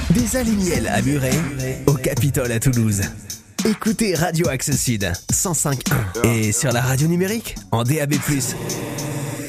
Des Alimiel à Muret, au Capitole à Toulouse. Écoutez Radio Axe Sud 105.1 et sur la radio numérique en DAB+.